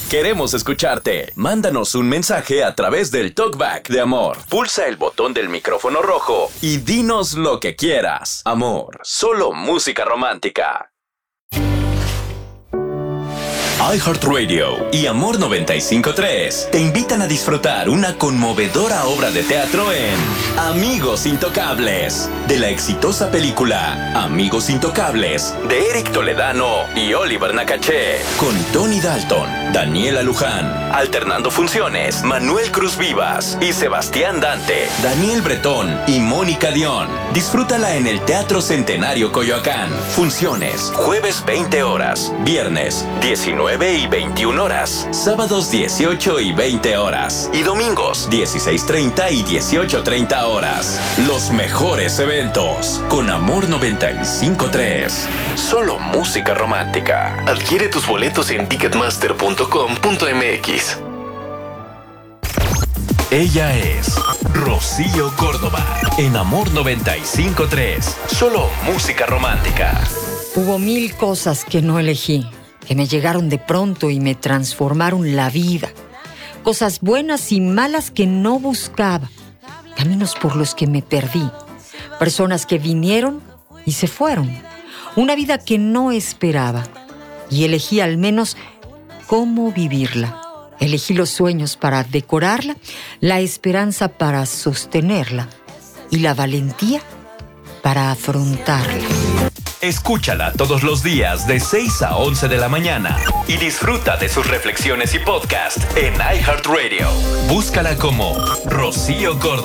Queremos escucharte. Mándanos un mensaje a través del TalkBack de Amor. Pulsa el botón del micrófono rojo y dinos lo que quieras. Amor, solo música romántica. iHeartRadio y Amor 95.3 te invitan a disfrutar una conmovedora obra de teatro en Amigos Intocables, de la exitosa película Amigos Intocables, de Eric Toledano y Oliver Nakache, con Tony Dalton, Daniela Luján, alternando funciones, Manuel Cruz Vivas y Sebastián Dante, Daniel Bretón y Mónica Dion. Disfrútala en el Teatro Centenario Coyoacán. Funciones, jueves 20 horas, viernes 19 y 21 horas, sábados 18 y 20 horas y domingos 16:30 y 18:30 horas. Los mejores eventos con Amor 95.3. Solo música romántica. Adquiere tus boletos en ticketmaster.com.mx. Ella es Rocío Córdoba en Amor 95.3. Solo música romántica. Hubo 1000 cosas que no elegí, que me llegaron de pronto y me transformaron la vida. Cosas buenas y malas que no buscaba. Caminos por los que me perdí. Personas que vinieron y se fueron. Una vida que no esperaba. Y elegí al menos cómo vivirla. Elegí los sueños para decorarla, la esperanza para sostenerla y la valentía para afrontarla. Escúchala todos los días de 6 a 11 de la mañana y disfruta de sus reflexiones y podcast en iHeartRadio. Búscala como Rocío Córdoba.